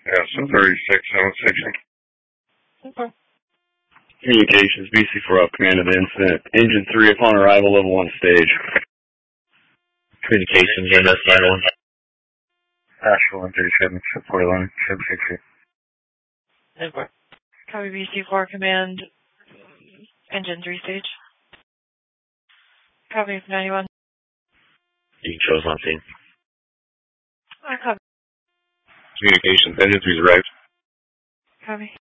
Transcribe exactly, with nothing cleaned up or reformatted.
Yeah, so thirty-six, seven sixty. Okay. Communications, B C four up, command of the incident. Engine three upon arrival, level one stage. Communications, M S nine one. Asheville, one thirty-seven, support line, seven sixty. Okay. Copy B C four command, engine three stage. Copy ninety-one. You chose on scene. I copy. Communications, engine three's arrived. Copy.